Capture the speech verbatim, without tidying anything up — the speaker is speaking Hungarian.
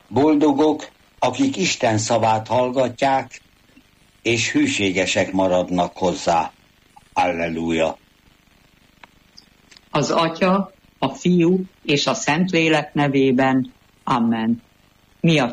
Boldogok, akik Isten szavát hallgatják, és hűségesek maradnak hozzá. Alleluja! Az Atya, a Fiú és a Szentlélek nevében. Amen. Mi a